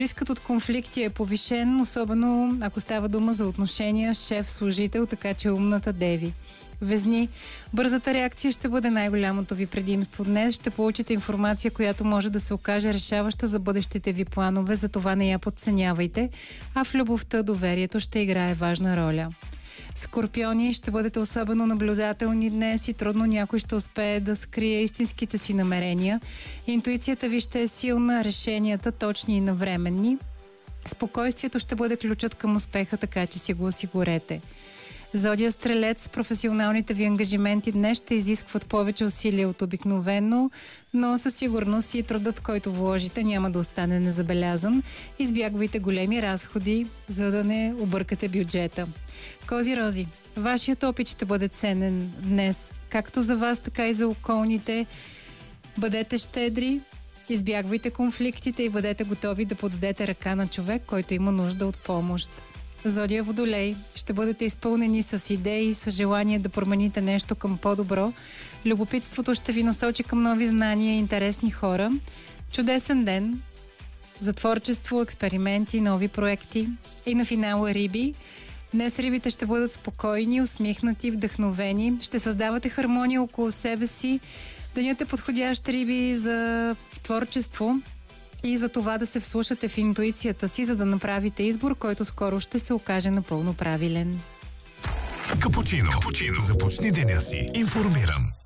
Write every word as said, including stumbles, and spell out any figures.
Рискът от конфликти е повишен, особено ако става дума за отношения шеф-служител, така че умната Деви. Везни, бързата реакция ще бъде най-голямото ви предимство. Днес ще получите информация, която може да се окаже решаваща за бъдещите ви планове, затова не я подценявайте, а в любовта доверието ще играе важна роля. Скорпиони, ще бъдете особено наблюдателни днес и трудно някой ще успее да скрие истинските си намерения. Интуицията ви ще е силна, решенията точни и навременни. Спокойствието ще бъде ключът към успеха, така че си го осигурете. Зодия Стрелец, професионалните ви ангажименти днес ще изискват повече усилия от обикновено, но със сигурност и трудът, който вложите, няма да остане незабелязан. Избягвайте големи разходи, за да не объркате бюджета. Кози-рози, вашият опит ще бъде ценен днес, както за вас, така и за околните. Бъдете щедри, избягвайте конфликтите и бъдете готови да подадете ръка на човек, който има нужда от помощ. Зодия Водолей, ще бъдете изпълнени с идеи, с желание да промените нещо към по-добро. Любопитството ще ви насочи към нови знания и интересни хора. Чудесен ден за творчество, експерименти, нови проекти. И на финала Риби. Днес рибите ще бъдат спокойни, усмихнати, вдъхновени. Ще създавате хармония около себе си. Денят е подходящ, Риби, за творчество и за това да се вслушате в интуицията си, за да направите избор, който скоро ще се окаже напълно правилен. Капучино. Капучино. Започни деня си информиран.